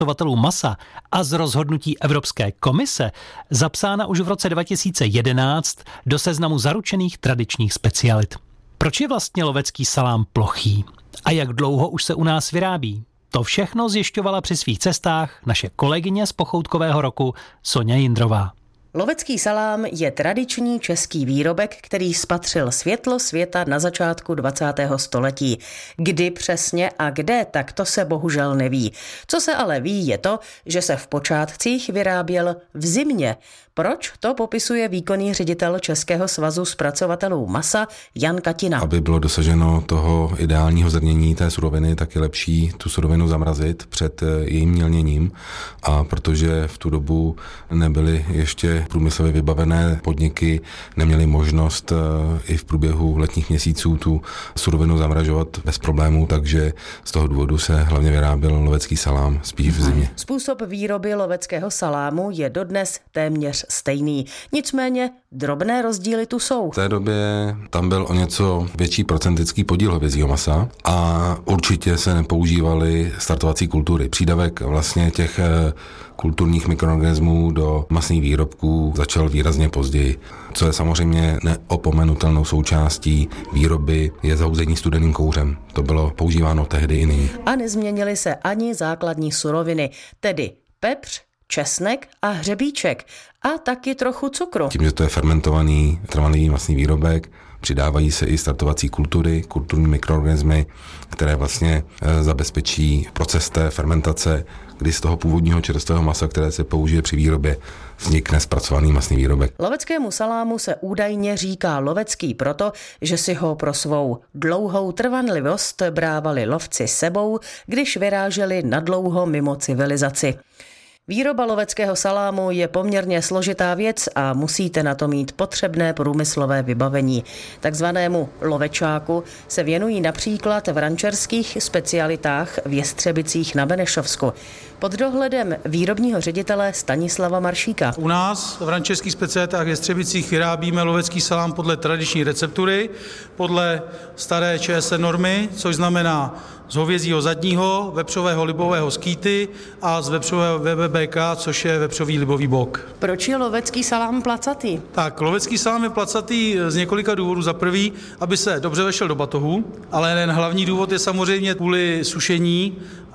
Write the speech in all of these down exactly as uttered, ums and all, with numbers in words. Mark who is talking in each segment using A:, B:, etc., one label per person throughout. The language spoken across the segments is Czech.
A: zpracovatelů masa a z rozhodnutí Evropské komise zapsána už v roce dva tisíce jedenáct do seznamu zaručených tradičních specialit. Proč je vlastně lovecký salám plochý? A jak dlouho už se u nás vyrábí? To všechno zjišťovala při svých cestách naše kolegyně z Pochoutkového roku Soňa Jindrová.
B: Lovecký salám je tradiční český výrobek, který spatřil světlo světa na začátku dvacátého století. Kdy přesně a kde, tak to se bohužel neví. Co se ale ví, je to, že se v počátcích vyráběl v zimě. Proč? To popisuje výkonný ředitel Českého svazu zpracovatelů masa Jan Katina.
C: Aby bylo dosaženo toho ideálního zrnění té suroviny, tak je lepší tu surovinu zamrazit před jejím mělněním, a protože v tu dobu nebyly ještě průmyslově vybavené podniky, neměly možnost i v průběhu letních měsíců tu surovinu zamražovat bez problémů, takže z toho důvodu se hlavně vyráběl lovecký salám spíš v zimě.
B: Způsob výroby loveckého salámu je dodnes téměř stejný. Nicméně drobné rozdíly tu jsou.
C: V té době tam byl o něco větší procentický podíl hovězího masa a určitě se nepoužívaly startovací kultury. Přídavek vlastně těch kulturních mikroorganismů do masných výrobků začal výrazně později. Co je samozřejmě neopomenutelnou součástí výroby, je zahouzení studeným kouřem. To bylo používáno tehdy i nyní.
B: A nezměnily se ani základní suroviny, tedy pepř, česnek a hřebíček a taky trochu cukru.
C: Tím, že to je fermentovaný, trvalý masný výrobek, přidávají se i startovací kultury, kulturní mikroorganismy, které vlastně zabezpečí proces té fermentace, kdy z toho původního čerstvého masa, které se použije při výrobě, vznikne zpracovaný masný výrobek.
B: Loveckému salámu se údajně říká lovecký proto, že si ho pro svou dlouhou trvanlivost brávali lovci sebou, když vyráželi nadlouho mimo civilizaci. Výroba loveckého salámu je poměrně složitá věc a musíte na to mít potřebné průmyslové vybavení. Takzvanému lovečáku se věnují například v rančerských specialitách v Jestřebicích na Benešovsku pod dohledem výrobního ředitele Stanislava Maršíka.
D: U nás v rančerských specialitách v Jestřebicích vyrábíme lovecký salám podle tradiční receptury, podle staré ČSR normy, což znamená z hovězího zadního, vepřového libového skýty a z vepřového V B B K, což je vepřový libový bok.
B: Proč je lovecký salám placatý?
D: Tak, lovecký salám je placatý z několika důvodů. Za prvý, aby se dobře vešel do batohu, ale ten hlavní důvod je samozřejmě kvůli sušení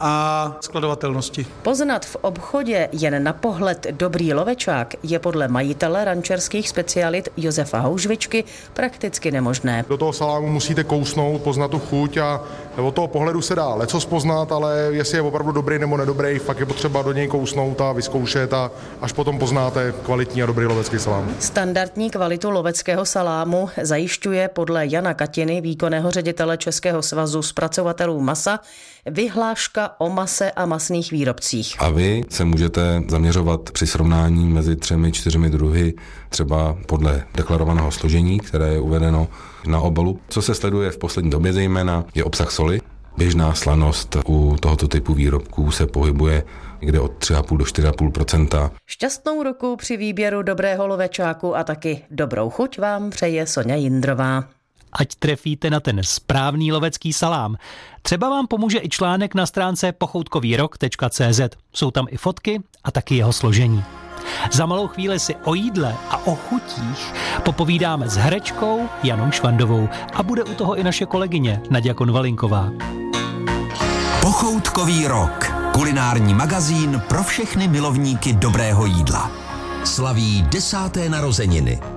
D: a skladovatelnosti.
B: Poznat v obchodě jen na pohled dobrý lovečák je podle majitele rančerských specialit Josefa Houžvičky prakticky nemožné.
E: Do toho salámu musíte kousnout, poznat tu chuť a od toho pohledu se dá lecos poznat, ale jestli je opravdu dobrý nebo nedobrý, fakt je potřeba do něj kousnout a vyzkoušet a až potom poznáte kvalitní a dobrý lovecký salám.
B: Standardní kvalitu loveckého salámu zajišťuje podle Jana Katiny, výkonného ředitele Českého svazu zpracovatelů masa, vyhláška o mase a masných výrobcích.
C: A vy se můžete zaměřovat při srovnání mezi třemi, čtyřmi druhy, třeba podle deklarovaného složení, které je uvedeno na obalu. Co se sleduje v poslední době zejména, je obsah soli. Běžná slanost u tohoto typu výrobků se pohybuje někde od tři a půl do čtyři a půl procenta.
B: Šťastnou ruku při výběru dobrého lovečáku a taky dobrou chuť vám přeje Soňa Jindrová.
A: Ať trefíte na ten správný lovecký salám. Třeba vám pomůže i článek na stránce pochoutkovýrok tečka cé zet. Jsou tam i fotky a taky jeho složení. Za malou chvíli si o jídle a o chutích popovídáme s herečkou Janou Švandovou a bude u toho i naše kolegyně Naďa Konvalinková.
F: Pochoutkový rok. Kulinární magazín pro všechny milovníky dobrého jídla. Slaví desáté narozeniny.